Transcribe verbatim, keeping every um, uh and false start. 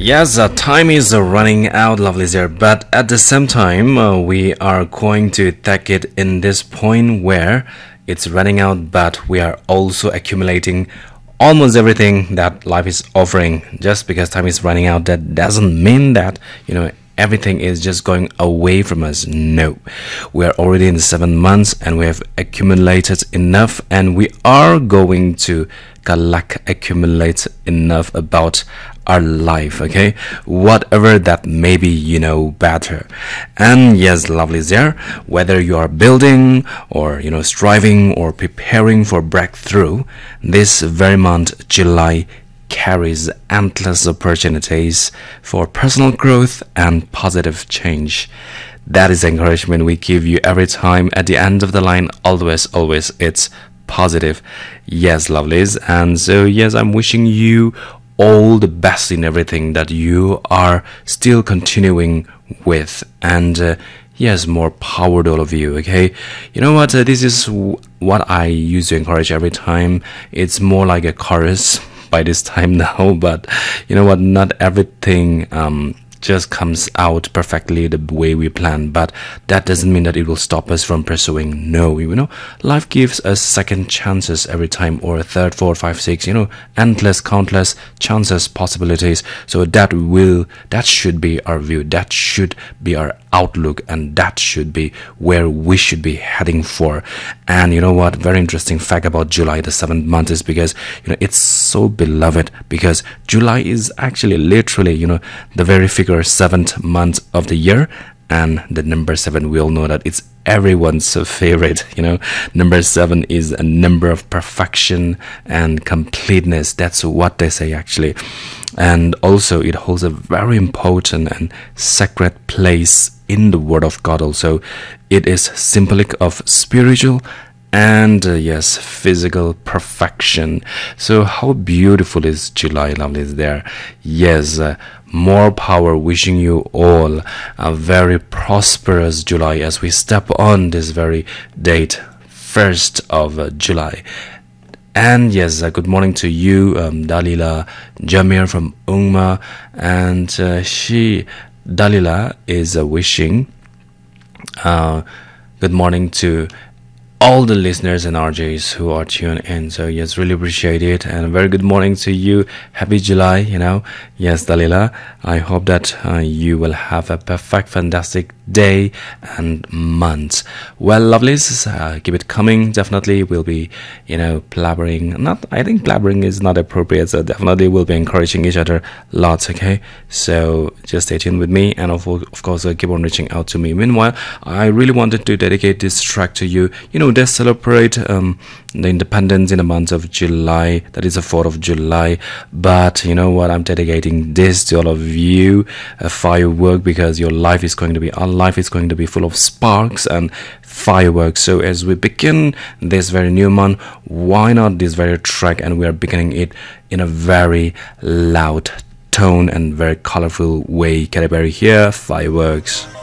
Yes, uh, time is uh, running out, lovely there, but at the same time, uh, we are going to take it in this point where it's running out, but we are also accumulating almost everything that life is offering. Just because time is running out, that doesn't mean that, you know, everything is just going away from us. No, we are already in the seven months and we have accumulated enough, and we are going to collect, accumulate enough about our life, okay, whatever that may be, you know better. And yes, lovely there, whether you are building or, you know striving or preparing for breakthrough, this very month July carries endless opportunities for personal growth and positive change. That is encouragement we give you every time at the end of the line. Always, always, it's positive. Yes, lovelies. And so yes, I'm wishing you all the best in everything that you are still continuing with. And uh, yes, more power to all of you. Okay, you know what, uh, this is w- what I used to encourage every time. It's more like a chorus by this time now, but you know what, not everything um just comes out perfectly the way we plan, but that doesn't mean that it will stop us from pursuing. No, you know, life gives us second chances every time, or third, fourth, five, six, you know, endless, countless chances, possibilities. So that will, that should be our view, that should be our outlook, and that should be where we should be heading for. And you know what, very interesting fact about July, the seventh month, is because, you know, it's so beloved, because July is actually literally, you know, the very figure seventh month of the year, and the number seven, we all know that it's everyone's favorite. You know, number seven is a number of perfection and completeness. That's what they say actually. And also it holds a very important and sacred place in the Word of God. Also, it is symbolic of spiritual and uh, yes, physical perfection. So how beautiful is July, lovelies there. Yes, uh, more power, wishing you all a very prosperous July as we step on this very date, first of uh, July. And yes, uh, good morning to you, um, Dalila Jamir from Umma. And uh, she, Dalila, is uh, wishing uh, good morning to all the listeners and R Js who are tuned in. So yes, really appreciate it, and a very good morning to you. Happy July, you know. Yes, Dalila, I hope that uh, you will have a perfect, fantastic day and month. Well, lovelies, uh, keep it coming. Definitely we'll be, you know, blabbering. Not, I think blabbering is not appropriate, so definitely we'll be encouraging each other lots, okay? So just stay tuned with me, and of, of course uh, keep on reaching out to me. Meanwhile, I really wanted to dedicate this track to you. You know, they celebrate um, the independence in the month of July. That is the fourth of July. But you know what, I'm dedicating this to all of you, a firework, because your life is going to be, our life is going to be full of sparks and fireworks. So as we begin this very new month, why not this very track? And we are beginning it in a very loud tone and very colorful way. Katy Perry here, Fireworks.